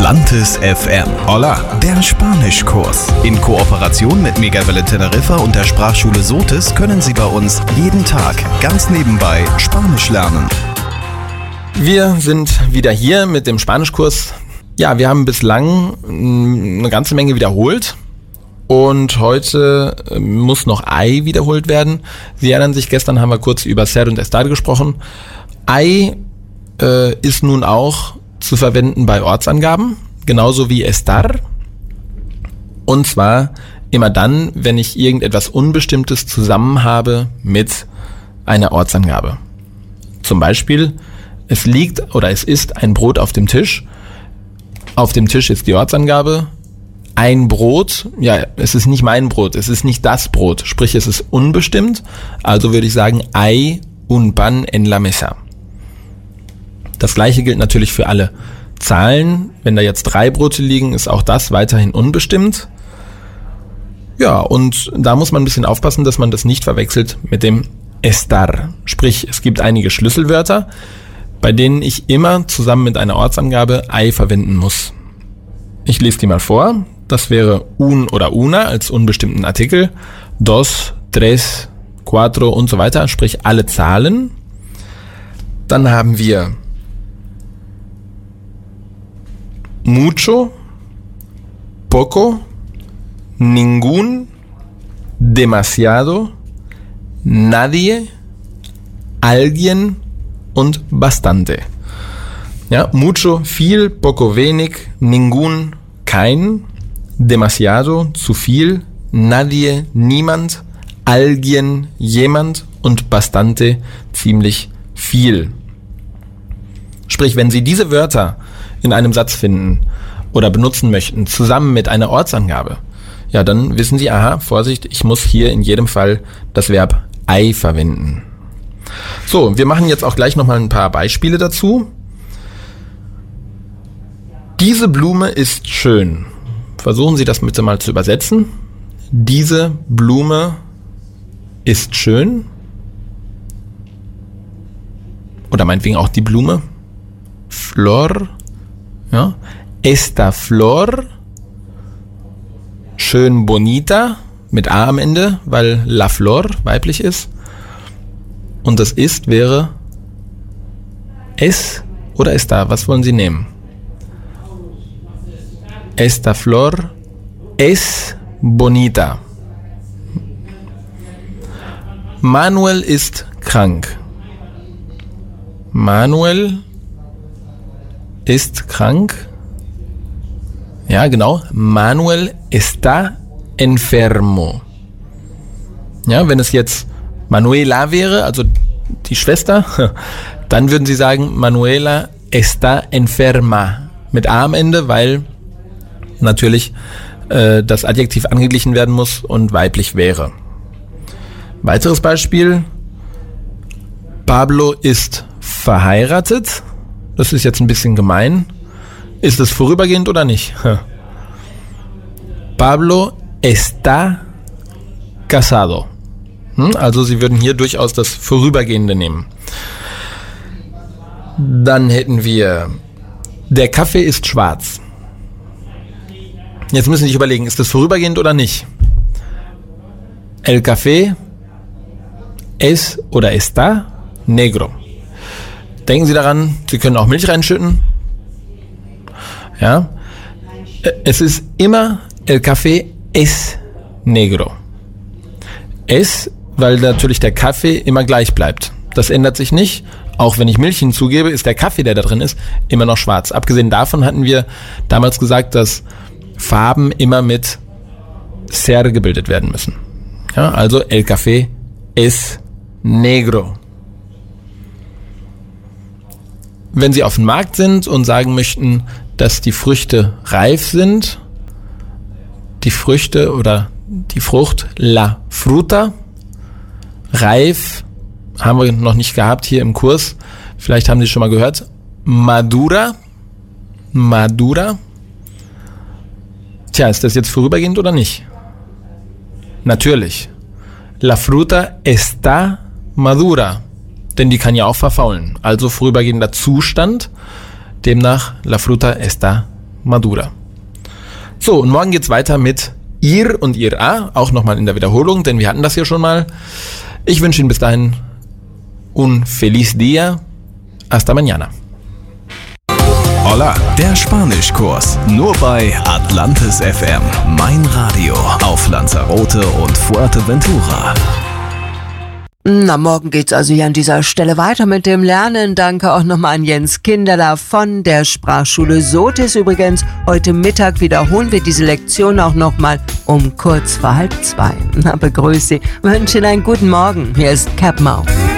Atlantis FM. Hola, der Spanischkurs. In Kooperation mit Megawelle Teneriffa und der Sprachschule Sotis können Sie bei uns jeden Tag ganz nebenbei Spanisch lernen. Wir sind wieder hier mit dem Spanischkurs. Ja, wir haben bislang eine ganze Menge wiederholt und heute muss noch Ay wiederholt werden. Sie erinnern sich, gestern haben wir kurz über ser und estar gesprochen. Ay ist nun auch zu verwenden bei Ortsangaben, genauso wie estar. Und zwar immer dann, wenn ich irgendetwas Unbestimmtes zusammen habe mit einer Ortsangabe. Zum Beispiel, es liegt oder es ist ein Brot auf dem Tisch. Auf dem Tisch ist die Ortsangabe. Ein Brot, ja, es ist nicht mein Brot, es ist nicht das Brot, sprich es ist unbestimmt. Also würde ich sagen, hay un pan en la mesa. Das gleiche gilt natürlich für alle Zahlen. Wenn da jetzt 3 Brote liegen, ist auch das weiterhin unbestimmt. Ja, und da muss man ein bisschen aufpassen, dass man das nicht verwechselt mit dem estar. Sprich, es gibt einige Schlüsselwörter, bei denen ich immer zusammen mit einer Ortsangabe ay verwenden muss. Ich lese die mal vor. Das wäre un oder una als unbestimmten Artikel, dos, tres, cuatro und so weiter, sprich alle Zahlen. Dann haben wir mucho, poco, ningún, demasiado, nadie, alguien und bastante. Ja, mucho, viel, poco, wenig, ningún, kein, demasiado, zu viel, nadie, niemand, alguien, jemand und bastante, ziemlich viel. Sprich, wenn Sie diese Wörter in einem Satz finden oder benutzen möchten, zusammen mit einer Ortsangabe, ja, dann wissen Sie, aha, Vorsicht, ich muss hier in jedem Fall das Verb ay verwenden. So, wir machen jetzt auch gleich nochmal ein paar Beispiele dazu. Diese Blume ist schön. Versuchen Sie das bitte mal zu übersetzen. Diese Blume ist schön. Oder meinetwegen auch die Blume. Flor. Ja. Esta flor. Schön bonita. Mit A am Ende, weil la flor weiblich ist. Und das ist wäre es oder esta. Was wollen Sie nehmen? Esta flor es bonita. Manuel ist krank. Manuel ist krank. Ja, genau. Manuel está enfermo. Ja, wenn es jetzt Manuela wäre, also die Schwester, dann würden Sie sagen, Manuela está enferma. Mit A am Ende, weil natürlich das Adjektiv angeglichen werden muss und weiblich wäre. Weiteres Beispiel. Pablo ist verheiratet. Das ist jetzt ein bisschen gemein. Ist es vorübergehend oder nicht? Pablo está casado. Also Sie würden hier durchaus das Vorübergehende nehmen. Dann hätten wir, der Kaffee ist schwarz. Jetzt müssen Sie sich überlegen, ist das vorübergehend oder nicht? El café es oder está negro. Denken Sie daran, Sie können auch Milch reinschütten. Ja. Es ist immer el café es negro. Es, weil natürlich der Kaffee immer gleich bleibt. Das ändert sich nicht. Auch wenn ich Milch hinzugebe, ist der Kaffee, der da drin ist, immer noch schwarz. Abgesehen davon hatten wir damals gesagt, dass Farben immer mit ser gebildet werden müssen. Ja, also el café es negro. Wenn Sie auf dem Markt sind und sagen möchten, dass die Früchte reif sind, die Früchte oder die Frucht, la fruta, reif, haben wir noch nicht gehabt hier im Kurs, vielleicht haben Sie schon mal gehört, madura, madura. Tja, ist das jetzt vorübergehend oder nicht? Natürlich. La fruta está madura. Denn die kann ja auch verfaulen. Also vorübergehender Zustand. Demnach, la fruta está madura. So, und morgen geht's weiter mit ir und irá, auch nochmal in der Wiederholung, denn wir hatten das hier schon mal. Ich wünsche Ihnen bis dahin un feliz día. Hasta mañana. Hola, der Spanischkurs. Nur bei Atlantis FM. Mein Radio auf Lanzarote und Fuerteventura. Na, morgen geht's also hier an dieser Stelle weiter mit dem Lernen. Danke auch nochmal an Jens Kinderler von der Sprachschule Sotis. Übrigens, heute Mittag wiederholen wir diese Lektion auch nochmal um kurz vor 1:30. Na, begrüße Sie. Wünsche Ihnen einen guten Morgen. Hier ist Cap Mau.